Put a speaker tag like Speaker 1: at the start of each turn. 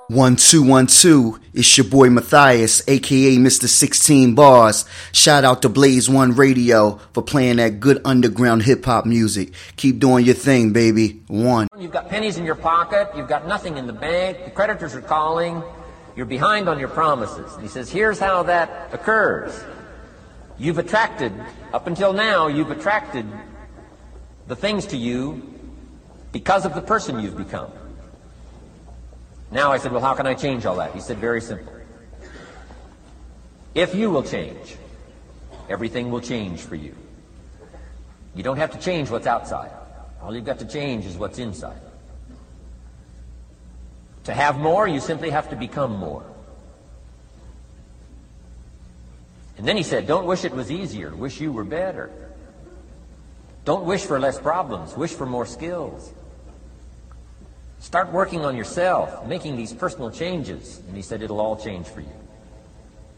Speaker 1: 1212, it's your boy Matthias, aka Mr. 16 Bars. Shout out to Blaze One Radio for playing that good underground hip hop music. Keep doing your thing, baby. One.
Speaker 2: You've got pennies in your pocket, you've got nothing in the bank, the creditors are calling, you're behind on your promises. And he says, here's how that occurs. You've attracted, up until now, you've attracted the things to you because of the person you've become. Now I said, well, how can I change all that? He said, very simple. If you will change, everything will change for you. You don't have to change what's outside. All you've got to change is what's inside. To have more, you simply have to become more. And then he said, don't wish it was easier. Wish you were better. Don't wish for less problems. Wish for more skills. Start working on yourself, making these personal changes. And he said, it'll all change for you.